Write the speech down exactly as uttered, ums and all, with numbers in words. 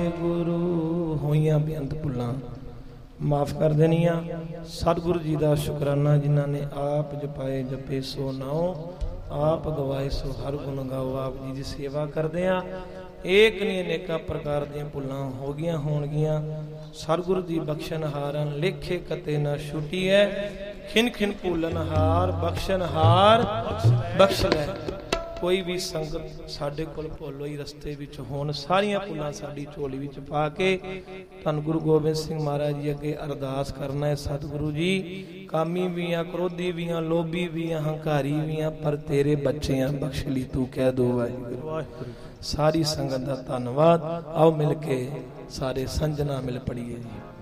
ਗੁਰੂ ਹੋਈਆਂ ਬੇਅੰਤ ਭੁੱਲਾਂ ਮਾਫ ਕਰ ਦੇਣੀਆਂ। ਸਤਿਗੁਰੂ ਜੀ ਦਾ ਸ਼ੁਕਰਾਨਾ ਜਿਨ੍ਹਾਂ ਨੇ ਆਪ ਜਪਾਏ ਜਪੇ ਸੋ ਨਾਉ, ਆਪ ਗਵਾਏ ਸੋ ਹਰ ਗੁਣ ਗਾਓ। ਆਪ ਜੀ ਦੀ ਸੇਵਾ ਕਰਦੇ ਆ, ਏਕ ਨਹੀਂ ਅਨੇਕਾਂ ਪ੍ਰਕਾਰ ਦੀਆਂ ਭੁੱਲਾਂ ਹੋ ਗਈਆਂ ਹੋਣਗੀਆਂ। ਸਤਿਗੁਰੂ ਦੀ ਬਖਸ਼ਣ ਹਾਰਨ ਲੇਖੇ ਕਤੇ ਨਾ ਛੁੱਟੀ ਹੈ, ਖਿਨ ਖਿਨ ਭੁੱਲਨ ਹਾਰ ਬਖਸ਼ਣ ਹਾਰ ਬਖਸ਼ ਲੈ। ਕੋਈ ਵੀ ਸੰਗਤ ਸਾਡੇ ਕੋਲ ਭੁੱਲ ਹੋਈ ਰਸਤੇ ਵਿੱਚ ਹੋਣ, ਸਾਰੀਆਂ ਭੁੱਲਾਂ ਸਾਡੀ ਝੋਲੀ ਵਿੱਚ ਪਾ ਕੇ ਧੰਨ ਗੁਰੂ ਗੋਬਿੰਦ ਸਿੰਘ ਮਹਾਰਾਜ ਜੀ ਅੱਗੇ ਅਰਦਾਸ ਕਰਨਾ ਹੈ। ਸਤਿਗੁਰੂ ਜੀ, ਕਾਮੀ ਵੀ ਆ, ਕ੍ਰੋਧੀ ਵੀ ਆ, ਲੋਭੀ ਵੀ ਆ, ਹੰਕਾਰੀ ਵੀ ਆ, ਪਰ ਤੇਰੇ ਬੱਚੇ ਆ, ਬਖਸ਼ ਲਈ ਤੂੰ ਕਹਿ ਦੋ ਵਾਹਿਗੁਰੂ। ਸਾਰੀ ਸੰਗਤ ਦਾ ਧੰਨਵਾਦ। ਆਓ ਮਿਲ ਕੇ ਸਾਰੇ ਸੰਜਨਾ ਮਿਲ ਪੜੀਏ ਜੀ।